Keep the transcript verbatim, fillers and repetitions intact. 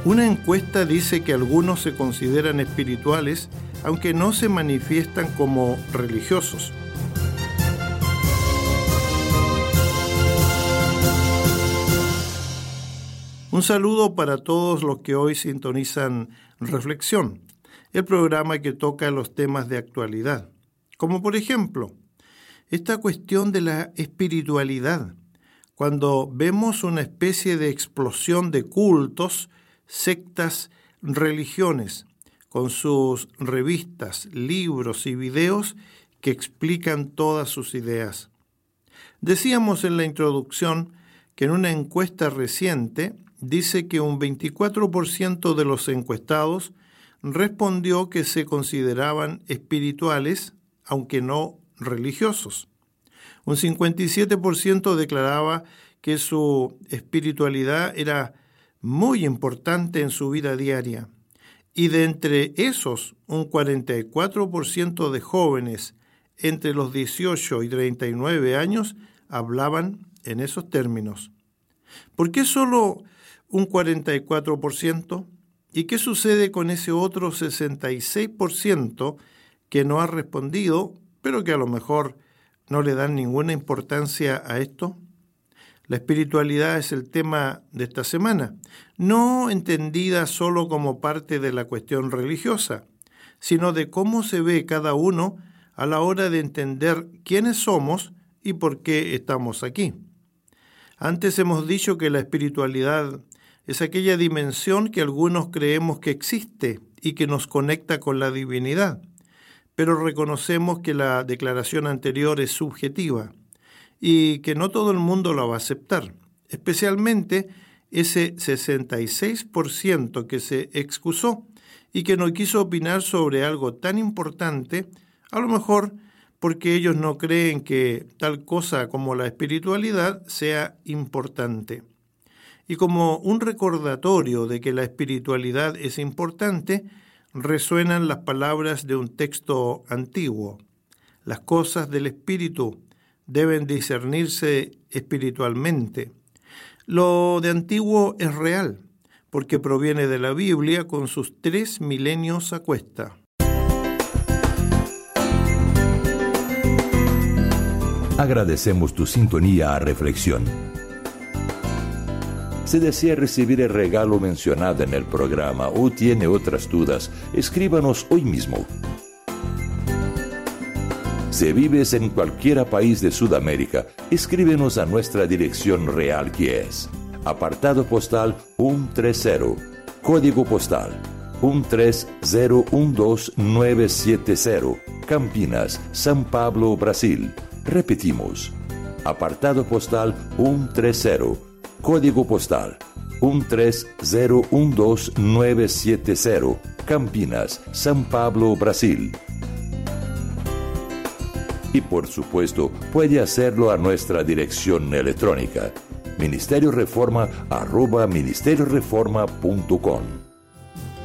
Una encuesta dice que algunos se consideran espirituales, aunque no se manifiestan como religiosos. Un saludo para todos los que hoy sintonizan Reflexión, el programa que toca los temas de actualidad, como por ejemplo, esta cuestión de la espiritualidad, cuando vemos una especie de explosión de cultos, sectas, religiones, con sus revistas, libros y videos que explican todas sus ideas. Decíamos en la introducción que en una encuesta reciente dice que un veinticuatro por ciento de los encuestados respondió que se consideraban espirituales, aunque no religiosos. Un cincuenta y siete por ciento declaraba que su espiritualidad era muy importante en su vida diaria. Y de entre esos, un cuarenta y cuatro por ciento de jóvenes entre los dieciocho y treinta y nueve años hablaban en esos términos. ¿Por qué solo un cuarenta y cuatro por ciento? ¿Y qué sucede con ese otro sesenta y seis por ciento que no ha respondido, pero que a lo mejor no le dan ninguna importancia a esto? La espiritualidad es el tema de esta semana, no entendida solo como parte de la cuestión religiosa, sino de cómo se ve cada uno a la hora de entender quiénes somos y por qué estamos aquí. Antes hemos dicho que la espiritualidad es aquella dimensión que algunos creemos que existe y que nos conecta con la divinidad, pero reconocemos que la declaración anterior es subjetiva y que no todo el mundo la va a aceptar, especialmente ese sesenta y seis por ciento que se excusó y que no quiso opinar sobre algo tan importante, a lo mejor porque ellos no creen que tal cosa como la espiritualidad sea importante. Y como un recordatorio de que la espiritualidad es importante, resuenan las palabras de un texto antiguo. Las cosas del espíritu deben discernirse espiritualmente. Lo de antiguo es real, porque proviene de la Biblia con sus tres milenios a cuesta. Agradecemos tu sintonía a Reflexión. Si desea recibir el regalo mencionado en el programa o tiene otras dudas, escríbanos hoy mismo. Si vives en cualquier país de Sudamérica, escríbenos a nuestra dirección real, que es apartado postal ciento treinta, código postal uno tres cero uno dos nueve siete cero, Campinas, São Paulo, Brasil. Repetimos, apartado postal ciento treinta, código postal uno tres cero uno dos nueve siete cero, Campinas, São Paulo, Brasil. Y por supuesto, puede hacerlo a nuestra dirección electrónica, ministerio reforma arroba ministerio reforma punto com.